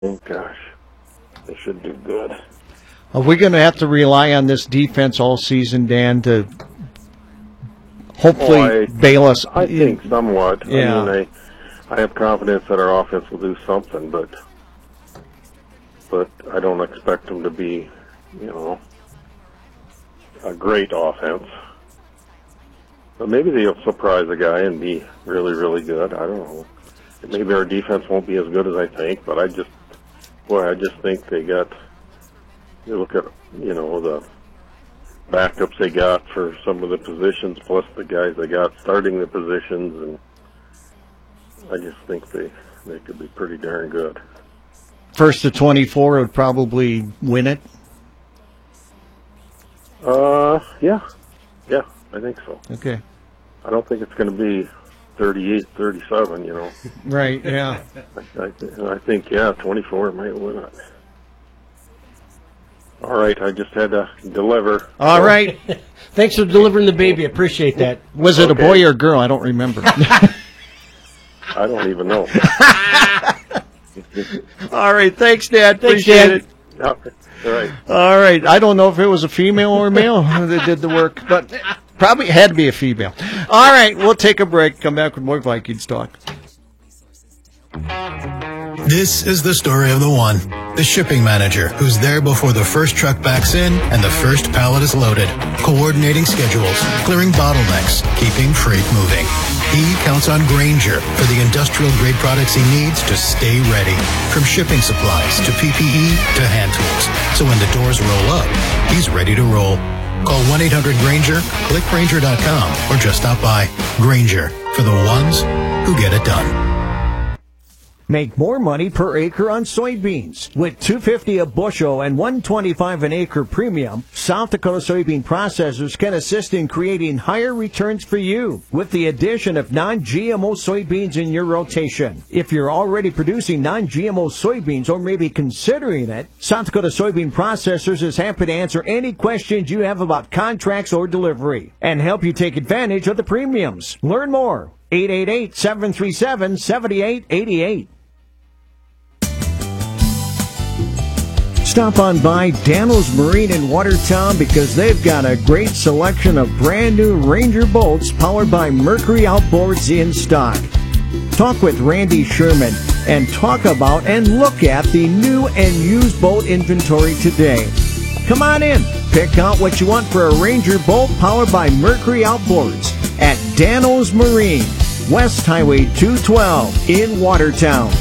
Oh, gosh. They should do good. Are we going to have to rely on this defense all season, Dan, to hopefully bail us? I think somewhat. Yeah. I mean, I have confidence that our offense will do something, but I don't expect them to be, a great offense. But maybe they'll surprise a guy and be really, really good. I don't know. Maybe our defense won't be as good as I think, but I just think they got. You look at, the backups they got for some of the positions, plus the guys they got starting the positions, and I just think they could be pretty darn good. First to 24 would probably win it? Yeah, I think so. Okay. I don't think it's going to be 38-37, Right, yeah. I think, 24 might win it. All right, I just had to deliver. All right. Thanks for delivering the baby. Appreciate that. Was it a boy or a girl? I don't remember. I don't even know. All right, thanks, Dad. Thanks, Appreciate Dad. it. All right. All right. I don't know if it was a female or a male that did the work, but probably had to be a female. All right, we'll take a break. Come back with more Vikings talk. This is the story of the one, the shipping manager, who's there before the first truck backs in and the first pallet is loaded, coordinating schedules, clearing bottlenecks, keeping freight moving. He counts on Grainger for the industrial-grade products he needs to stay ready, from shipping supplies to PPE to hand tools. So when the doors roll up, he's ready to roll. Call 1-800-GRAINGER, click Grainger.com, or just stop by. Grainger, for the ones who get it done. Make more money per acre on soybeans. With $2.50 a bushel and $1.25 an acre premium, South Dakota soybean processors can assist in creating higher returns for you with the addition of non-GMO soybeans in your rotation. If you're already producing non-GMO soybeans or maybe considering it, South Dakota soybean processors is happy to answer any questions you have about contracts or delivery and help you take advantage of the premiums. Learn more. 888-737-7888. Stop on by Daniels Marine in Watertown because they've got a great selection of brand new Ranger boats powered by Mercury Outboards in stock. Talk with Randy Sherman and talk about and look at the new and used boat inventory today. Come on in. Pick out what you want for a Ranger boat powered by Mercury Outboards at Daniels Marine, West Highway 212 in Watertown.